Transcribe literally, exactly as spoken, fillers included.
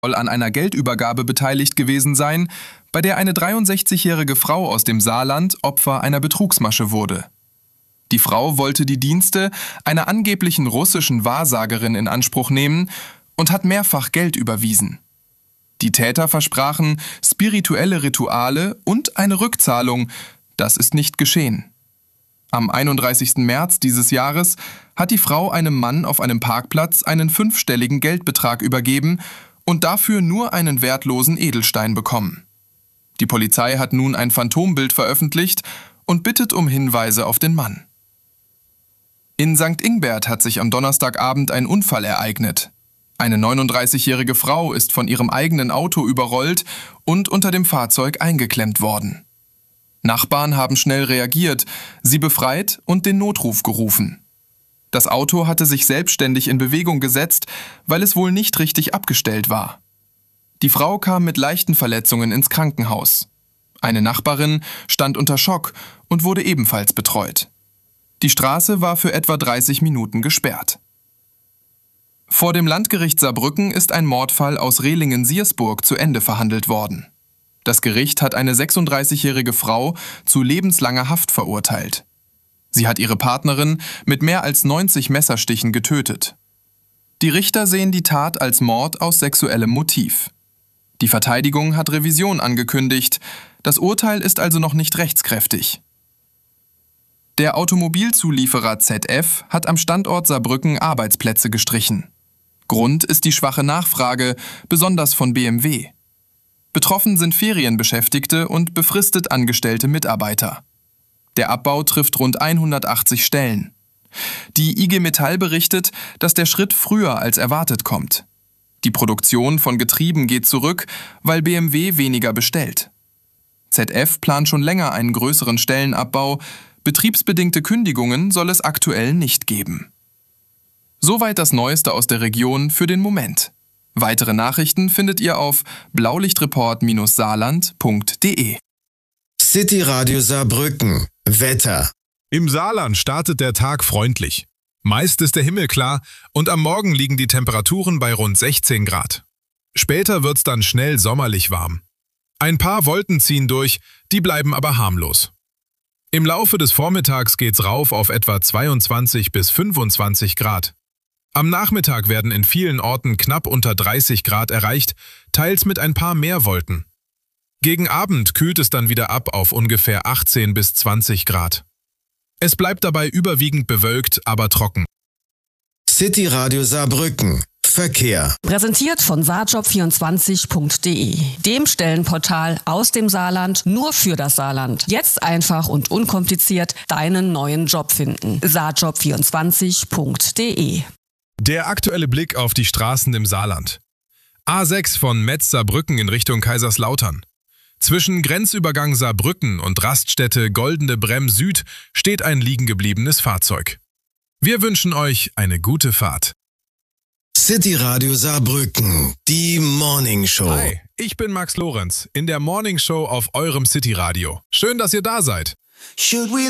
soll an einer Geldübergabe beteiligt gewesen sein, bei der eine dreiundsechzigjährige Frau aus dem Saarland Opfer einer Betrugsmasche wurde. Die Frau wollte die Dienste einer angeblichen russischen Wahrsagerin in Anspruch nehmen und hat mehrfach Geld überwiesen. Die Täter versprachen spirituelle Rituale und eine Rückzahlung. Das ist nicht geschehen. Am einunddreißigsten März dieses Jahres hat die Frau einem Mann auf einem Parkplatz einen fünfstelligen Geldbetrag übergeben und dafür nur einen wertlosen Edelstein bekommen. Die Polizei hat nun ein Phantombild veröffentlicht und bittet um Hinweise auf den Mann. In Sankt Ingbert hat sich am Donnerstagabend ein Unfall ereignet. Eine neununddreißigjährige Frau ist von ihrem eigenen Auto überrollt und unter dem Fahrzeug eingeklemmt worden. Nachbarn haben schnell reagiert, sie befreit und den Notruf gerufen. Das Auto hatte sich selbstständig in Bewegung gesetzt, weil es wohl nicht richtig abgestellt war. Die Frau kam mit leichten Verletzungen ins Krankenhaus. Eine Nachbarin stand unter Schock und wurde ebenfalls betreut. Die Straße war für etwa dreißig Minuten gesperrt. Vor dem Landgericht Saarbrücken ist ein Mordfall aus Rehlingen-Siersburg zu Ende verhandelt worden. Das Gericht hat eine sechsunddreißigjährige Frau zu lebenslanger Haft verurteilt. Sie hat ihre Partnerin mit mehr als neunzig Messerstichen getötet. Die Richter sehen die Tat als Mord aus sexuellem Motiv. Die Verteidigung hat Revision angekündigt. Das Urteil ist also noch nicht rechtskräftig. Der Automobilzulieferer Z F hat am Standort Saarbrücken Arbeitsplätze gestrichen. Grund ist die schwache Nachfrage, besonders von B M W. Betroffen sind Ferienbeschäftigte und befristet angestellte Mitarbeiter. Der Abbau trifft rund hundertachtzig Stellen. Die I G Metall berichtet, dass der Schritt früher als erwartet kommt. Die Produktion von Getrieben geht zurück, weil B M W weniger bestellt. Z F plant schon länger einen größeren Stellenabbau. Betriebsbedingte Kündigungen soll es aktuell nicht geben. Soweit das Neueste aus der Region für den Moment. Weitere Nachrichten findet ihr auf blaulichtreport saarland punkt de. City Radio Saarbrücken. Wetter. Im Saarland startet der Tag freundlich. Meist ist der Himmel klar und am Morgen liegen die Temperaturen bei rund sechzehn Grad. Später wird's dann schnell sommerlich warm. Ein paar Wolken ziehen durch, die bleiben aber harmlos. Im Laufe des Vormittags geht's rauf auf etwa zweiundzwanzig bis fünfundzwanzig Grad. Am Nachmittag werden in vielen Orten knapp unter dreißig Grad erreicht, teils mit ein paar mehr Wolken. Gegen Abend kühlt es dann wieder ab auf ungefähr achtzehn bis zwanzig Grad. Es bleibt dabei überwiegend bewölkt, aber trocken. City Radio Saarbrücken. Verkehr. Präsentiert von saarjob vierundzwanzig punkt de, dem Stellenportal aus dem Saarland nur für das Saarland. Jetzt einfach und unkompliziert deinen neuen Job finden. saarjob vierundzwanzig punkt de. Der aktuelle Blick auf die Straßen im Saarland. A sechs von Metz-Saarbrücken in Richtung Kaiserslautern. Zwischen Grenzübergang Saarbrücken und Raststätte Goldene Bremm Süd steht ein liegengebliebenes Fahrzeug. Wir wünschen euch eine gute Fahrt. City Radio Saarbrücken, die Morning Show. Hi, ich bin Max Lorenz in der Morning Show auf eurem City Radio. Schön, dass ihr da seid. Should we